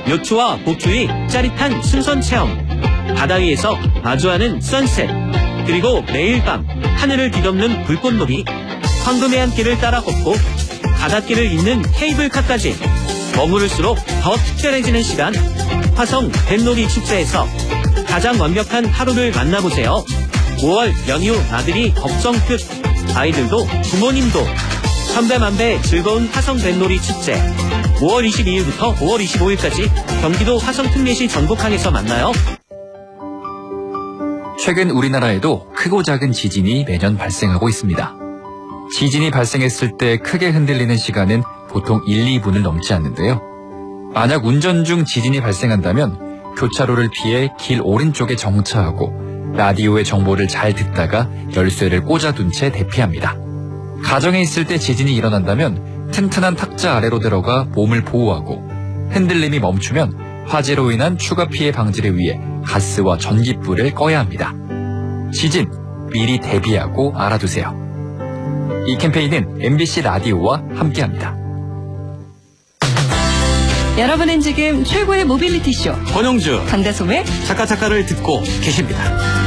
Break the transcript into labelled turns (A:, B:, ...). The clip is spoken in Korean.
A: 요트와 복주의 짜릿한 순선 체험, 바다 위에서 마주하는 선셋, 그리고 매일 밤 하늘을 뒤덮는 불꽃놀이, 황금의 한길을 따라 걷고 바닷길을 잇는 케이블카까지 머무를수록 더 특별해지는 시간, 화성 뱃놀이 축제에서 가장 완벽한 하루를 만나보세요. 5월 연휴 나들이 걱정 끝, 아이들도 부모님도 천배만배 즐거운 화성 뱃놀이 축제, 5월 22일부터 5월 25일까지 경기도 화성특례시 전국항에서 만나요.
B: 최근 우리나라에도 크고 작은 지진이 매년 발생하고 있습니다. 지진이 발생했을 때 크게 흔들리는 시간은 보통 1, 2분을 넘지 않는데요. 만약 운전 중 지진이 발생한다면 교차로를 피해 길 오른쪽에 정차하고 라디오의 정보를 잘 듣다가 열쇠를 꽂아둔 채 대피합니다. 가정에 있을 때 지진이 일어난다면 튼튼한 탁자 아래로 들어가 몸을 보호하고, 흔들림이 멈추면 화재로 인한 추가 피해 방지를 위해 가스와 전기불을 꺼야 합니다. 지진 미리 대비하고 알아두세요. 이 캠페인은 MBC 라디오와 함께합니다.
C: 여러분은 지금 최고의 모빌리티 쇼
A: 권영주
C: 강다솜의
A: 차카차카를 듣고 계십니다.